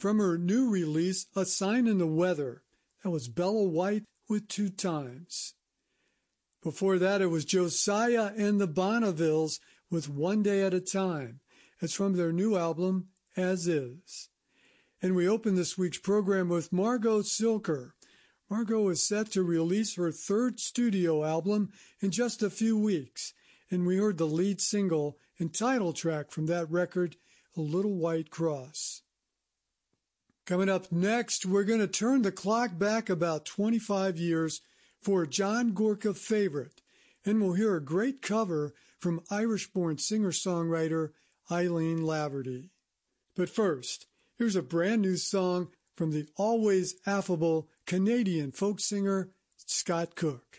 from her new release, A Sign in the Weather. That was Bella White with Two Times. Before that, it was Josiah and the Bonnevilles with One Day at a Time. It's from their new album, As Is. And we open this week's program with Margot Silker. Margot is set to release her third studio album in just a few weeks, and we heard the lead single and title track from that record, A Little White Cross. Coming up next, we're going to turn the clock back about 25 years for a John Gorka favorite, and we'll hear a great cover from Irish-born singer-songwriter Eileen Laverty. But first, here's a brand new song from the always affable Canadian folk singer Scott Cook.